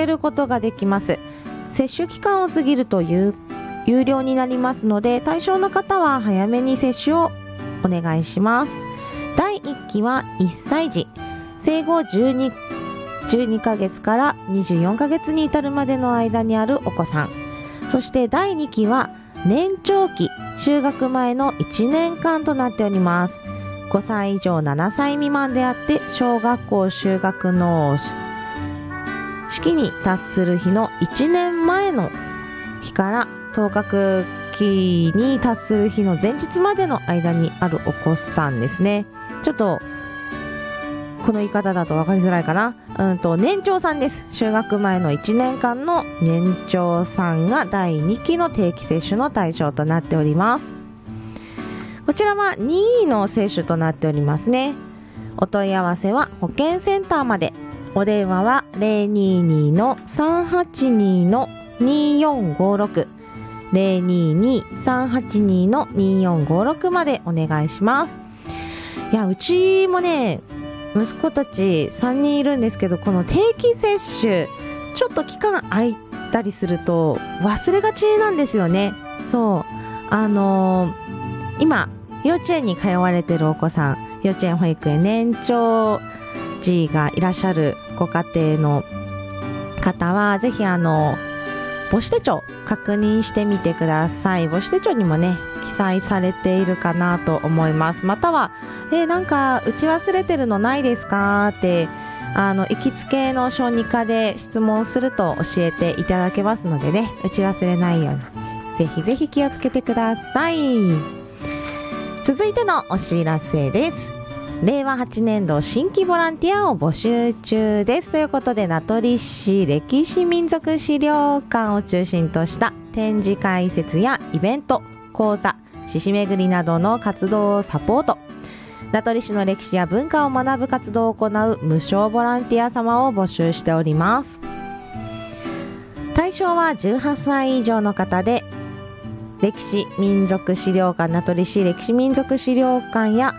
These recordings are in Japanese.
けることができます。接種期間を過ぎると有料になりますので、対象の方は早めに接種をお願いします。第1期は1歳児、生後12ヶ月から24ヶ月に至るまでの間にあるお子さん。そして第2期は年長期、就学前の1年間となっております。5歳以上7歳未満であって、小学校就学の式に達する日の1年前の日から当確期に達する日の前日までの間にあるお子さんですね。ちょっとこの言い方だと分かりづらいかな。年長さんです。就学前の1年間の年長さんが第2期の定期接種の対象となっております。こちらは任意の接種となっておりますね。お問い合わせは保健センターまで。お電話は 022-382-2456 022-382-2456 までお願いします。いや、うちもね、息子たち3人いるんですけど、この定期接種ちょっと期間空いたりすると忘れがちなんですよね。そう、今幼稚園に通われてるお子さん、幼稚園保育園年長児がいらっしゃるご家庭の方はぜひ母子手帳確認してみてください。母子手帳にもね記載されているかなと思います。またはなんか打ち忘れてるのないですかって行きつけの小児科で質問すると教えていただけますのでね、打ち忘れないようにぜひぜひ気をつけてください。続いてのお知らせです。令和8年度新規ボランティアを募集中です。ということで、名取市歴史民族資料館を中心とした展示開設やイベント、講座、獅子巡りなどの活動をサポート、名取市の歴史や文化を学ぶ活動を行う無償ボランティア様を募集しております。対象は18歳以上の方で、歴史民族資料館、名取市歴史民族資料館や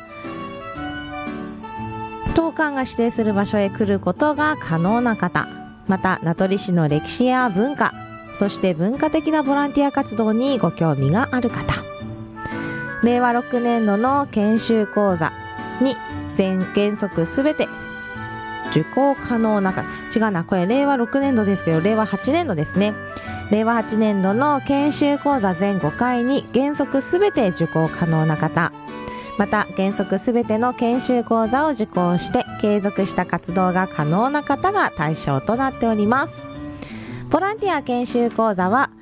当館が指定する場所へ来ることが可能な方、また名取市の歴史や文化、そして文化的なボランティア活動にご興味がある方、令和6年度の研修講座に原則すべて受講可能な方、違うな、これ令和6年度ですけど令和8年度ですね。令和8年度の研修講座全5回に原則すべて受講可能な方、また原則すべての研修講座を受講して継続した活動が可能な方が対象となっております。ボランティア研修講座は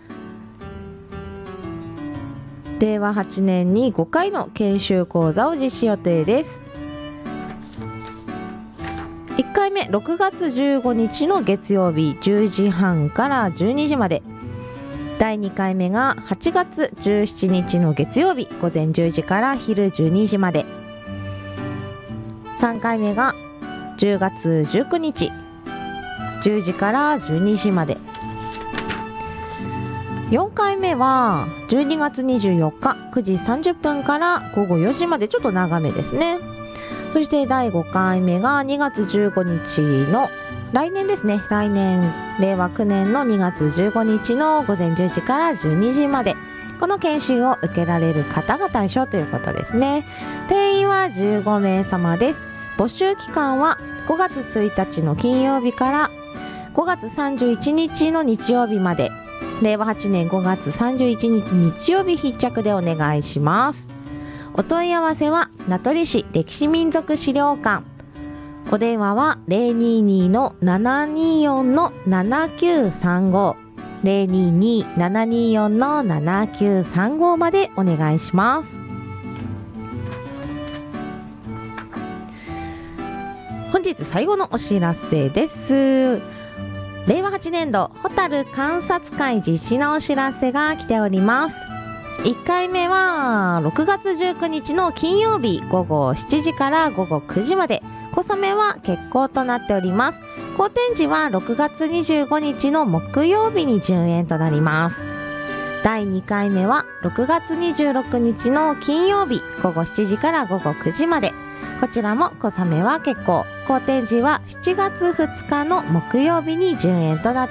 令和8年に5回の研修講座を実施予定です。1回目6月15日の月曜日10時半から12時まで、第2回目が8月17日の月曜日午前10時から昼12時まで、3回目が10月19日10時から12時まで、4回目は12月24日9時30分から午後4時まで、ちょっと長めですね。そして第5回目が2月15日の来年ですね、来年令和9年の2月15日の午前10時から12時まで、この研修を受けられる方が対象ということですね。定員は15名様です。募集期間は5月1日の金曜日から5月31日の日曜日まで、令和8年5月31日日曜日必着でお願いします。お問い合わせは名取市歴史民族資料館、お電話は 022-724-7935 022-724-7935 までお願いします。本日最後のお知らせです。令和8年度ホタル観察会実施のお知らせが来ております。1回目は6月19日の金曜日午後7時から午後9時まで、小雨は欠航となっております。好天時は6月25日の木曜日に順延となります。第2回目は6月26日の金曜日午後7時から午後9時まで、こちらも小雨は欠航、好天時は7月2日の木曜日に順延となって